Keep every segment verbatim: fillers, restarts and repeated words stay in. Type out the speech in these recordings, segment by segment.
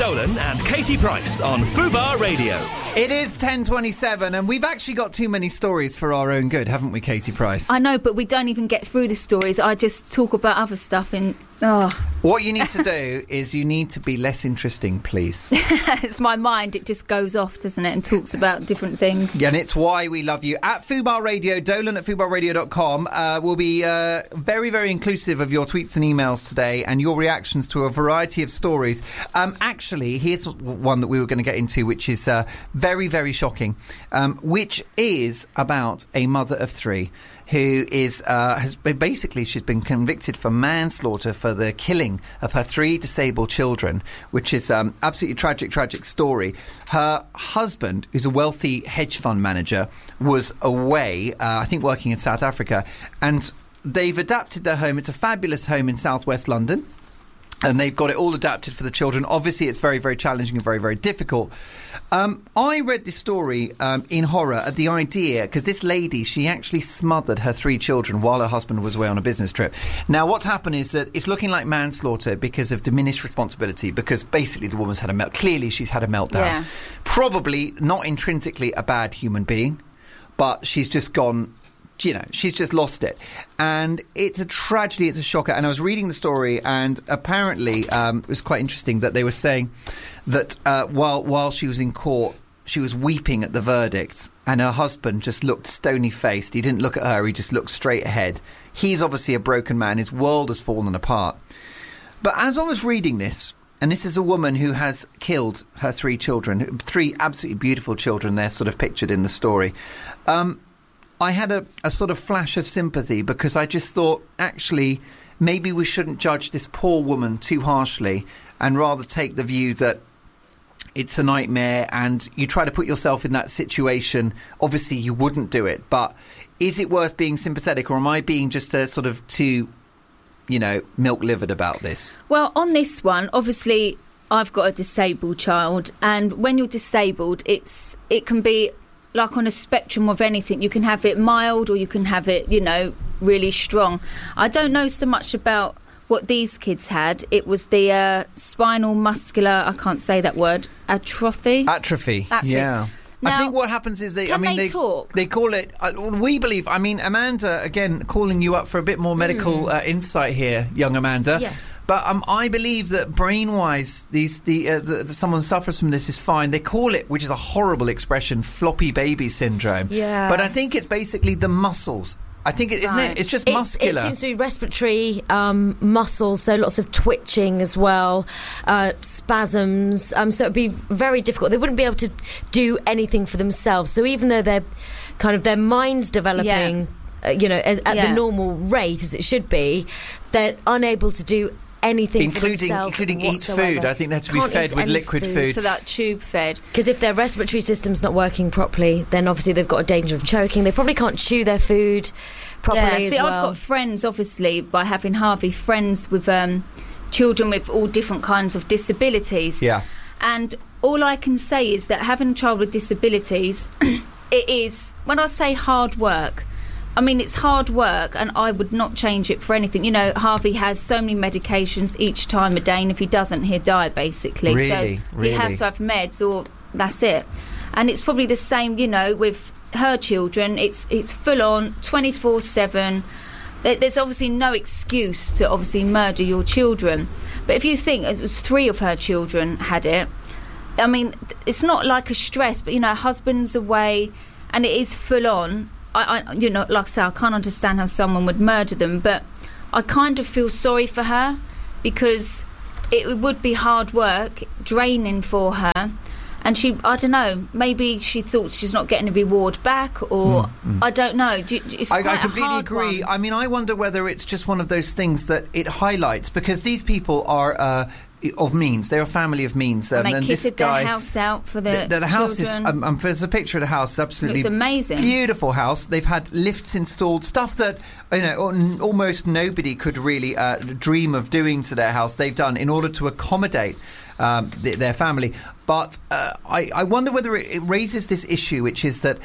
Dolan and Katie Price on Fubar Radio. It is ten twenty-seven and we've actually got too many stories for our own good, haven't we, Katie Price? I know, but we don't even get through the stories. I just talk about other stuff in... Oh. What you need to do is you need to be less interesting, please. It's my mind. It just goes off, doesn't it, and talks about different things. Yeah, and it's why we love you. At Fubar Radio, Dolan at fubar radio dot com. Uh, we'll be uh, very, very inclusive of your tweets and emails today and your reactions to a variety of stories. Um, actually, here's one that we were going to get into, which is uh, very, very shocking, um, which is about a mother of three who is uh, has been, basically she's been convicted for manslaughter for the killing of her three disabled children, which is um, absolutely tragic, tragic story. Her husband, who's a wealthy hedge fund manager, was away, uh, I think working in South Africa, and they've adapted their home. It's a fabulous home in southwest London, and they've got it all adapted for the children. Obviously, it's very, very challenging and very, very difficult. Um, I read this story um, in horror at the idea, because this lady, she actually smothered her three children while her husband was away on a business trip. Now, what's happened is that it's looking like manslaughter because of diminished responsibility, because basically the woman's had a melt. Clearly, she's had a meltdown. Yeah. Probably not intrinsically a bad human being, but she's just gone... You know, she's just lost it. And it's a tragedy, it's a shocker. And I was reading the story, and apparently um, it was quite interesting that they were saying that uh, while while she was in court, she was weeping at the verdict, and her husband just looked stony-faced. He didn't look at her, he just looked straight ahead. He's obviously a broken man, his world has fallen apart. But as I was reading this, and this is a woman who has killed her three children, three absolutely beautiful children, they're sort of pictured in the story, um... I had a, a sort of flash of sympathy, because I just thought, actually, maybe we shouldn't judge this poor woman too harshly and rather take the view that it's a nightmare and you try to put yourself in that situation. Obviously, you wouldn't do it. But is it worth being sympathetic, or am I being just a sort of too, you know, milk-livered about this? Well, on this one, obviously, I've got a disabled child. And when you're disabled, it's it can be... like on a spectrum of anything. You can have it mild or you can have it, you know, really strong. I don't know so much about what these kids had. It was the uh, spinal muscular, I can't say that word, atrophy. Atrophy, atrophy. yeah. Now, I think what happens is they, can I mean, they, they talk? They call it, uh, we believe, I mean, Amanda, again, calling you up for a bit more medical mm. uh, insight here, young Amanda. Yes. But um, I believe that brain-wise, these, the, uh, the, the, someone suffers from this is fine. They call it, which is a horrible expression, floppy baby syndrome. Yeah. But I think it's basically the muscles. I think it isn't right. it? It's just it's, muscular. It seems to be respiratory um, muscles, so lots of twitching as well, uh, spasms. Um, so it'd be very difficult. They wouldn't be able to do anything for themselves. So even though they're kind of their mind's developing, yeah. uh, you know, at, at yeah. the normal rate as it should be, they're unable to do anything including, for themselves including whatsoever. eat food. I think they have to be Can't fed with liquid food. food. So that tube fed. Because if their respiratory system's not working properly, then obviously they've got a danger of choking. They probably can't chew their food properly yeah, as see, well. I've got friends, obviously, by having Harvey, friends with um, children with all different kinds of disabilities. Yeah. And all I can say is that having a child with disabilities, it is, when I say hard work, I mean, it's hard work, and I would not change it for anything. You know, Harvey has so many medications each time a day, and if he doesn't, he'll die, basically. Really? So really? he has to have meds, or that's it. And it's probably the same, you know, with her children. It's it's full on, twenty-four seven. There's obviously no excuse to obviously murder your children. But if you think it was three of her children had it, I mean, it's not like a stress, but, you know, husband's away, and it is full on. I, I, you know, like I say, I can't understand how someone would murder them, but I kind of feel sorry for her, because it would be hard work, draining for her, and she, I don't know, maybe she thought she's not getting a reward back, or mm, mm. I don't know. It's I, quite I completely a hard agree. one. I mean, I wonder whether it's just one of those things that it highlights, because these people are uh, of means. They're a family of means. Um, and they and kitted this guy, their house out for the, the, the, the house is. children. Um, um, there's a picture of the house. Absolutely, it's amazing, beautiful house. They've had lifts installed, stuff that, you know, almost nobody could really uh, dream of doing to their house. They've done in order to accommodate um, th- their family. But uh, I, I wonder whether it, it raises this issue, which is that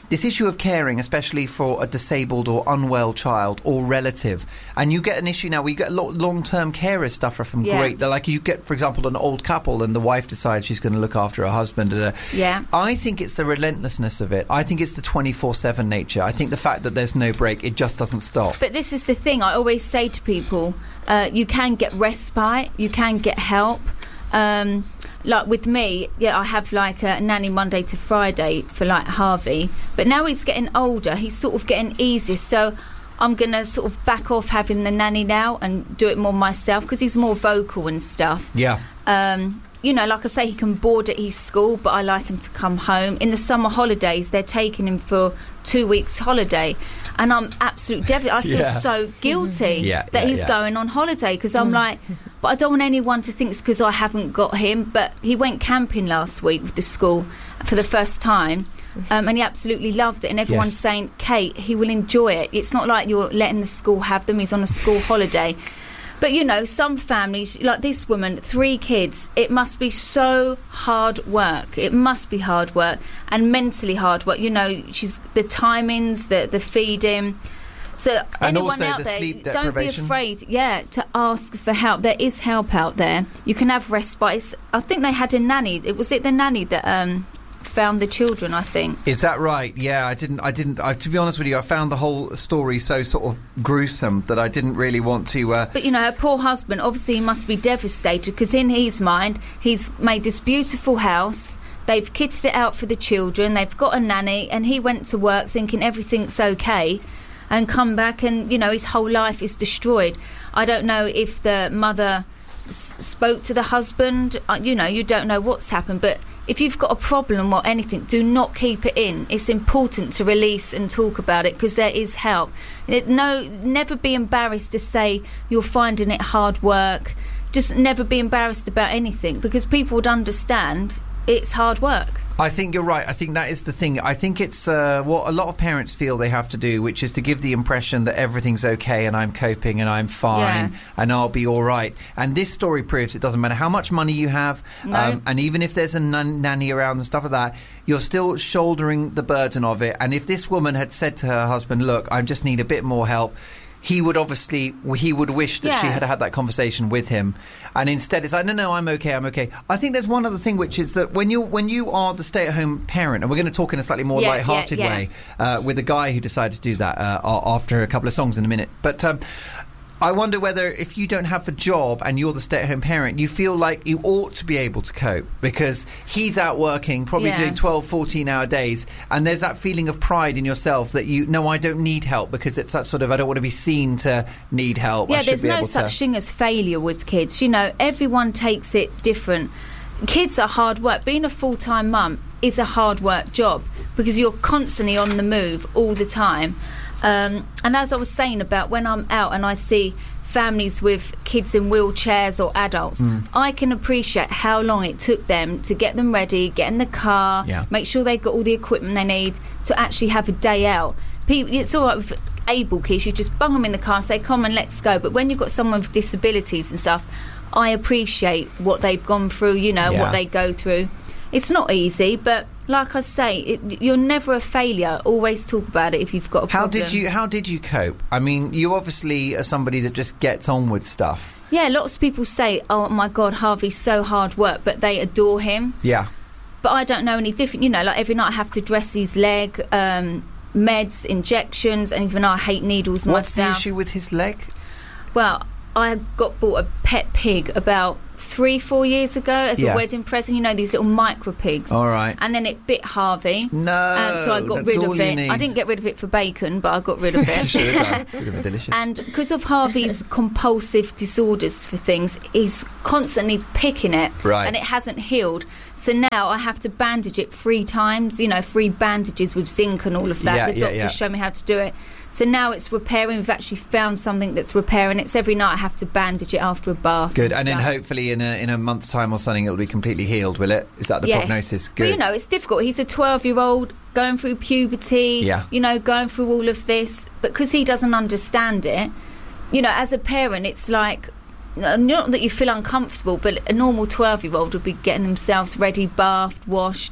this issue of caring, especially for a disabled or unwell child or relative, and you get an issue now where you get a lot long-term carers suffer from Yeah. great, like you get, for example, an old couple and the wife decides she's going to look after her husband. And, uh, Yeah. I think it's the relentlessness of it. I think it's the twenty-four seven nature. I think the fact that there's no break, it just doesn't stop. But this is the thing, I always say to people, uh, you can get respite, you can get help. Um, like with me, yeah, I have like a nanny Monday to Friday for like Harvey, but now he's getting older, he's sort of getting easier, so I'm going to sort of back off having the nanny now and do it more myself because he's more vocal and stuff. Yeah. Um, you know, like I say, he can board at his school, but I like him to come home. In the summer holidays, they're taking him for two weeks holiday, and I'm absolutely devastated. I feel Yeah. so guilty Yeah, that yeah, he's yeah. going on holiday because I'm like, but I don't want anyone to think it's because I haven't got him. But he went camping last week with the school for the first time. Um, and he absolutely loved it, and everyone's Yes. saying, Kate, he will enjoy it. It's not like you're letting the school have them. He's on a school holiday. But, you know, some families, like this woman, three kids, it must be so hard work. It must be hard work and mentally hard work. You know, she's the timings, the, the feeding. So And anyone also out the there, sleep don't be deprivation. afraid, yeah, to ask for help. There is help out there. You can have respite. It's- I think they had a nanny. It was it the nanny that um, found the children, I think. Is that right? Yeah, I didn't. I didn't. I, to be honest with you, I found the whole story so sort of gruesome that I didn't really want to. Uh, But, you know, her poor husband, obviously he must be devastated because in his mind, he's made this beautiful house. They've kitted it out for the children. They've got a nanny, and he went to work thinking everything's okay and come back and, you know, his whole life is destroyed. I don't know if the mother s- spoke to the husband. Uh, you know, you don't know what's happened, but if you've got a problem or anything, do not keep it in. It's important to release and talk about it because there is help. It, no, never be embarrassed to say you're finding it hard work. Just never be embarrassed about anything because people would understand it's hard work. I think you're right. I think that is the thing. I think it's uh, what a lot of parents feel they have to do, which is to give the impression that everything's okay and I'm coping and I'm fine Yeah. and I'll be all right. And this story proves it doesn't matter how much money you have, No. um, and even if there's a nan- nanny around and stuff like that, you're still shouldering the burden of it. And if this woman had said to her husband, look, I just need a bit more help, he would obviously, he would wish that she Yeah. had had that conversation with him. And instead it's like, no, no, I'm okay, I'm okay. I think there's one other thing, which is that when you when you are the stay-at-home parent, and we're going to talk in a slightly more Yeah, light-hearted yeah, yeah. way uh, with a guy who decided to do that uh, a- after a couple of songs in a minute. But um, I wonder whether if you don't have a job and you're the stay-at-home parent, you feel like you ought to be able to cope because he's out working, probably Yeah. doing twelve, fourteen-hour days, and there's that feeling of pride in yourself that you, no, I don't need help because it's that sort of, I don't want to be seen to need help. I Yeah, should there's be no able such to. thing as failure with kids. You know, everyone takes it different. Kids are hard work. Being a full-time mum is a hard work job because you're constantly on the move all the time. Um, and as I was saying about when I'm out and I see families with kids in wheelchairs or adults, Mm. I can appreciate how long it took them to get them ready, get in the car, Yeah. make sure they've got all the equipment they need to actually have a day out. People, it's all right with able kids, you just bung them in the car and say, come on, let's go. But when you've got someone with disabilities and stuff, I appreciate what they've gone through, you know, Yeah. what they go through. It's not easy, but like I say, it, you're never a failure. Always talk about it if you've got a How problem. did you How did you cope? I mean, you obviously are somebody that just gets on with stuff. Yeah, lots of people say, oh my God, Harvey's so hard work, but they adore him. Yeah. But I don't know any different. You know, like every night I have to dress his leg, um, meds, injections, and even though I hate needles What's the myself. issue with his leg? Well, I got bought a pet pig about three, four years ago as Yeah. a wedding present. You know, these little micro pigs. All right. And then it bit Harvey. No, Um, so I got that's rid all of you it. need. I didn't get rid of it for bacon, but I got rid of You it. should have done. Would have been delicious. And because of Harvey's compulsive disorders for things, he's constantly picking it, Right. and it hasn't healed. So now I have to bandage it three times, you know, three bandages with zinc and all of that. Yeah, the yeah, doctor yeah. showed me how to do it. So now it's repairing. We've actually found something that's repairing. It's every night I have to bandage it after a bath. Good, and then stuff. hopefully in a in a month's time or something it'll be completely healed, will it? Is that the Yes. prognosis? Good. But you know, it's difficult. He's a twelve-year-old going through puberty, Yeah. you know, going through all of this. But because he doesn't understand it, you know, as a parent, it's like, uh, not that you feel uncomfortable, but a normal twelve-year-old would be getting themselves ready, bathed, washed, and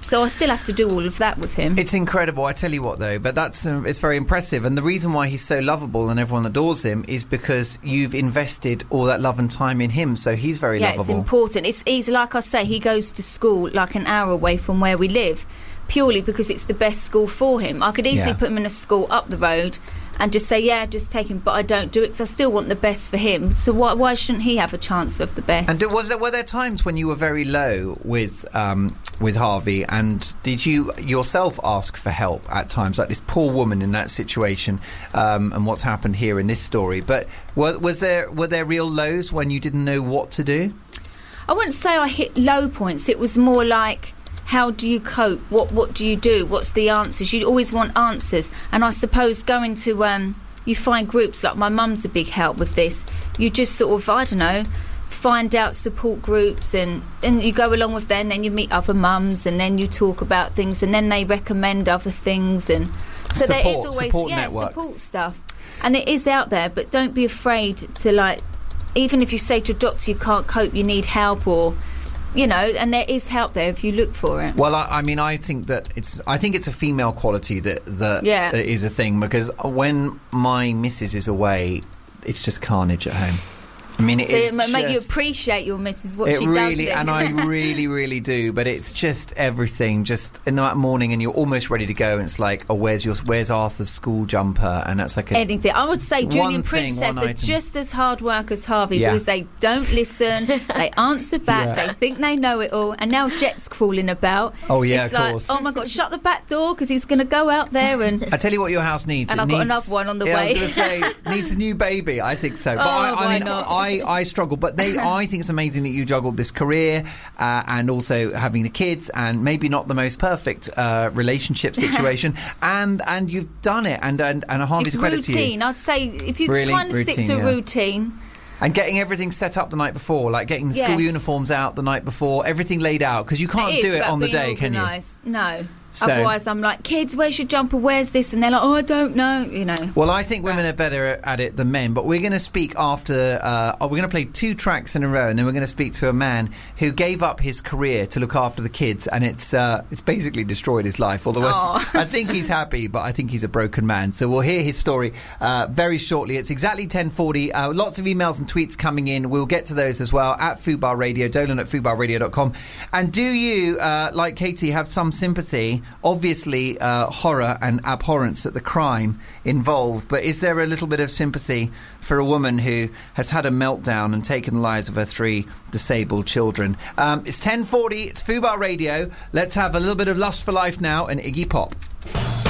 So I still have to do all of that with him. It's incredible, I tell you what, though. But that's um, it's very impressive. And the reason why he's so lovable and everyone adores him is because you've invested all that love and time in him. So he's very yeah, lovable. Yeah, it's important. It's easy. Like I say, he goes to school like an hour away from where we live, purely because it's the best school for him. I could easily Yeah. put him in a school up the road and just say, yeah, just take him, but I don't do it because I still want the best for him. So why, why shouldn't he have a chance of the best? And was there, were there times when you were very low with um, with Harvey, and did you yourself ask for help at times, like this poor woman in that situation, um, and what's happened here in this story? But were, was there were there real lows when you didn't know what to do? I wouldn't say I hit low points. It was more like, how do you cope? What what do you do? What's the answers? You always want answers. And I suppose going to, um, you find groups, like my mum's a big help with this. You just sort of, I don't know, find out support groups and, and you go along with them, then you meet other mums and then you talk about things and then they recommend other things. And so Support, there is always, support yeah, network. support stuff. And it is out there, but don't be afraid to, like, even if you say to a doctor you can't cope, you need help, or... You know, and there is help there if you look for it. Well, I, I mean, I think that it's. I think it's a female quality that that Yeah. is a thing, because when my missus is away, it's just carnage at home. I mean, it So is it might make you just- appreciate your missus, what it she really, does. and I really, really do. But it's just everything. Just in that morning, and you're almost ready to go, and it's like, oh, where's your, where's Arthur's school jumper? And that's like a, Anything. I would say one Julian thing, Princess one are item. just as hard work as Harvey, Yeah. because they don't listen, they answer back, Yeah. they think they know it all, and now Jet's crawling about. Oh, yeah, it's of like, course. oh my God, shut the back door because he's going to go out there and. I tell you what, your house needs. And It I've got needs- another one on the yeah, way. I was going to say, needs a new baby. I think so. But Oh, I, I why mean, not? I, I struggle. But they, I think it's amazing that you juggled this career uh, and also having the kids, and maybe not the most perfect uh, relationship situation, and and you've done it. And and, and Harvey's It's credit to you. routine. I'd say if you Really? kind of stick Routine, to yeah. routine. And getting everything set up the night before, like getting the school Yes. uniforms out the night before, everything laid out, because you can't It is do it about on the being day, can you? organised. No. So- Otherwise, I'm like, kids, where's your jumper? Where's this? And they're like, oh, I don't know. You know. Well, I think women are better at it than men, but we're going to speak after. Uh, oh, we're going to play two tracks in a row, and then we're going to speak to a man who gave up his career to look after the kids, and it's uh, it's basically destroyed his life. Although I, Aw. I think he's happy, but I think he's a broken man. So we'll hear his story uh, very shortly. It's exactly ten forty. Uh, lots of emails and tweets coming in. We'll get to those as well at Fubar Radio, Dolan at fubar radio dot com. And do you, uh, like Katie, have some sympathy? Obviously. Uh, horror and abhorrence at the crime involved, but is there a little bit of sympathy for a woman who has had a meltdown and taken the lives of her three disabled children? Um, it's ten forty, it's Fubar Radio. Let's have a little bit of Lust for Life now and Iggy Pop.